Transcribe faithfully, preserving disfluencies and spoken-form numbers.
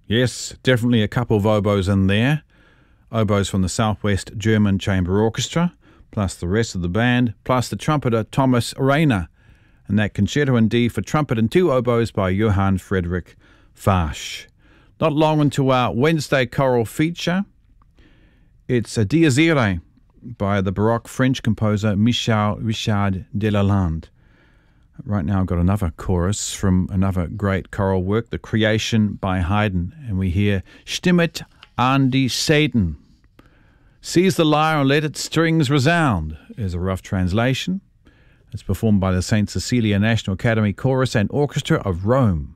Yes, definitely a couple of oboes in there. Oboes from the Southwest German Chamber Orchestra, plus the rest of the band, plus the trumpeter Thomas Reiner, and that Concerto in D for trumpet and two oboes by Johann Friedrich Fasch. Not long into our Wednesday choral feature, it's a Dies Irae by the Baroque French composer Michel Richard Delalande. Right now I've got another chorus from another great choral work, The Creation by Haydn, and we hear Stimmet an die Saiten. Seize the lyre and let its strings resound is a rough translation. It's performed by the Saint Cecilia National Academy Chorus and Orchestra of Rome.